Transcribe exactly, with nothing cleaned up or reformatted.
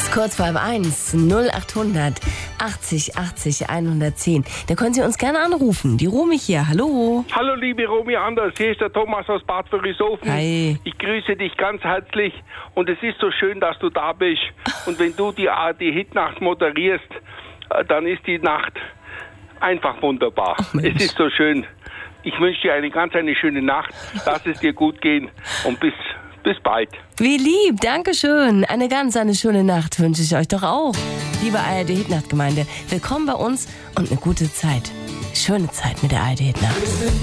ist kurz vor halb eins, null achthundert achtzig achtzig hundertzehn. Da können Sie uns gerne anrufen. Die Romy hier, hallo. Hallo liebe Romy Anders, hier ist der Thomas aus Bad Wörishofen. Hi. Ich grüße dich ganz herzlich und es ist so schön, dass du da bist. Und wenn du die A R D-Hitnacht moderierst, dann ist die Nacht einfach wunderbar. Ach, es ist so schön. Ich wünsche dir eine ganz eine schöne Nacht. Lass es dir gut gehen und bis, bis bald. Wie lieb, Dankeschön. Eine ganz eine schöne Nacht wünsche ich euch doch auch. Liebe A R D-Hitnacht-Gemeinde, willkommen bei uns und eine gute Zeit. Schöne Zeit mit der A R D-Hitnacht.